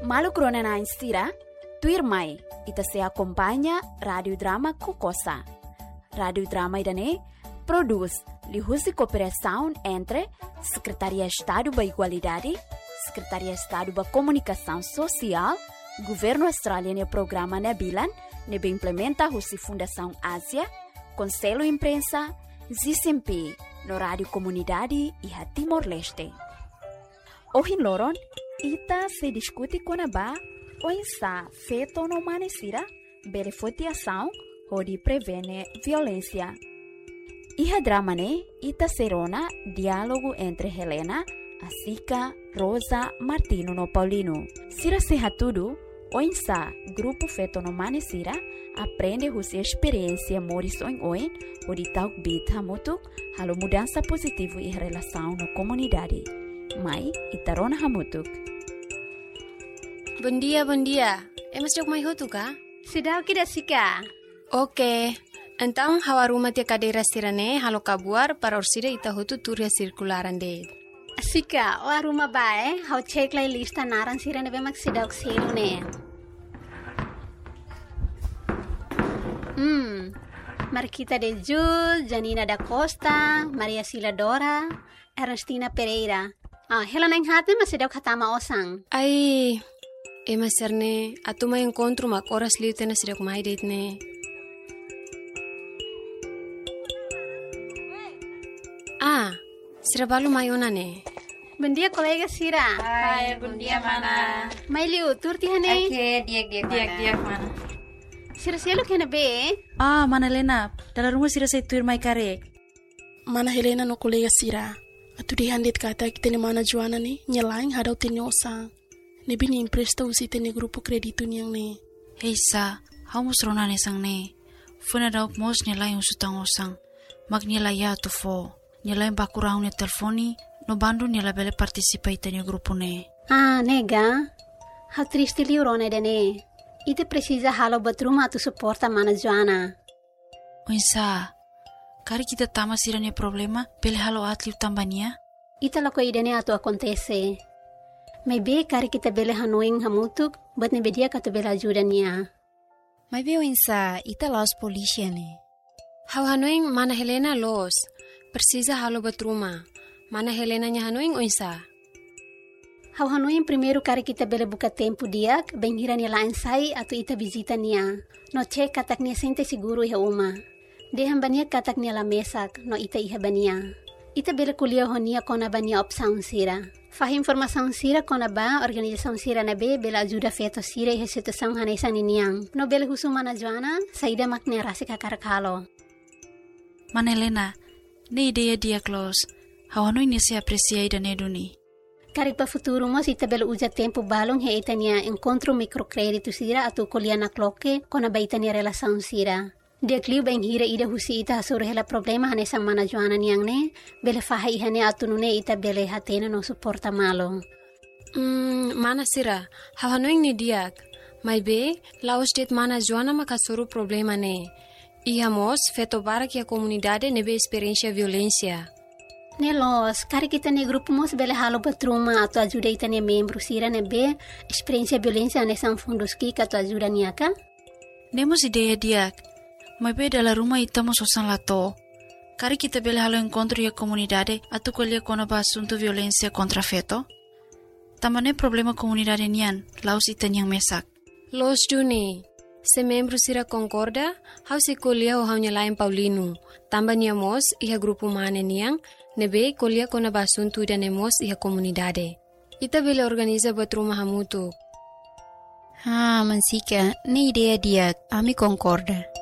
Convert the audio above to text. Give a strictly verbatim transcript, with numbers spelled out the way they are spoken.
Malu krona na instira, tuir mai, ita se acompanha Radio Drama Kokosa. Radio Drama idane produz lihusi cooperação entre Secretaria de Estado da Igualdade, Secretaria de Estado da Comunicação Social, Governo Australiano e Programa Nebilan, nebe implementa husi Fundação Ásia, Conselho Imprensa, Z C M P, no Rádio Comunidade e a Timor-Leste. Hoje loron, ita se discute com a ba, o insa feito no manesira, beneficiação, onde prevene violência. Iha drama ne, ita serona diálogo entre Helena, Asica, Rosa, Martino no Paulino. Sira seha tudo, o insa grupo feito no manesira, aprende husi experiência morison oin, onde tal bita mutu, halo mudança positiva e relação na comunidade. Mai, itarona hamutuk. Bom dia, bom dia. Emas jok mai hutu ka? Sudah kita sika. Oke. Então, hawa rumah tia cadeira sirane, halo kabuar para orsida ita hutu turia circularan de. Sika, o rumah bae, hau cek lai lista naran sirane bemak sidak selune. Hmm. Marquita de Jul, Janina da Costa, Maria Sila Dora, Ernestina Pereira. Ah, Helena yang hati masih dak hatama osang. Ai, ema serne, atu mai encontro mak oras liu tena sidak mai date ne. Ah, sira balu mai ona ne. Bom dia, colega Sira. Hai, bom dia, mana. Mai liu, turti hane. Oke, diak-diak, diak-diak, mana. Sira sialo kena be. Ah, mana Helena, dalam rumah Sira saya tuir mai karek. Mana Helena no colega Sira. Atu dihandit kata kita ni mana Joana ni nyelaing hadau tini osang. Nebi ni impresta usi tini grupo kreditu yang ni. Hei sa, hau musrona ne sang ne. Funa dauk mos nyelaing usutang osang. Mag nyelai ya tu fo. Nyelaing bakurang ne telefoni. No bandu nyela bele participa tini grupo ne. Ah, nega. Hau triste liurone de ne. Ite precisa halo batruma tu suporta mana Joana. Oinsa. Kari kita tama sira ne problema, bele halo atliu tambania? Ita lako idene atu acontece. Mai be kari kita bele hanoing hamutuk, bat ne bedia katu bele ajuda niya. Mai be oinsa, ita los polisia ne. Hau hanoing mana Helena los, precisa halo batruma. Mana Helena nya hanoing oinsa? Hau hanoing primeiro kari kita bele buka tempo diak, benghira niya lain sai atu ita visita niya. No cek katak niya sente siguro iha uma. Dehan bania katak niya la mesak, no ita iha bania. Ita bela kuliah honia kona bania opsaun sira. Fahim informasaun sira kona ba, organizasaun sira na be, bela ajuda feto sira iha situasaun hanesan niniang. No bela husumana Joana, saida makne rasi kakarakalo. Mana Helena, ne ideia dia close. Hawano ini se aprecia ida neduni. Karik pa futuro mo, ita bela uja tempo balong he ita niya encontro microcredito sira atu kuliah na kloke, kona ba ita niya relasaun sira. Dia kliu bang hira ida husi ita hasuro hela problema hane sang mana Joana niyang ne, bele faha ihane atunune ita bele hatena no suporta malo. Hmm, mana sira, hawanoing ni diak. Mai be, laos det mana Joana makasuru problema ne. Iha mos, feto barak ya komunidade nebe experiência violência. Ne los, kari kita ne grupo mos bele halo batruma atau ajuda ita ne membro sira nebe experiência violência hane sang fundos ki atau ajuda niyaka? Nemos ideia diak. Mai be dalam rumah ita mo sosan lato. Kari kita bele halo encontro ya comunidade atu kuliah kona ba asunto violência contra feto. Tamane problema comunidade nian, laos ita niyang mesak. Los duni, se membro sira concorda, hau se kuliah o hau nyalain Paulino. Tamba niya mos iha grupo mane niyang, nebe kuliah kona ba asunto ida ne mos iha comunidade. Ita bele organiza buat rumah hamutu. Ah, mansika, ne idea dia, ami concorda.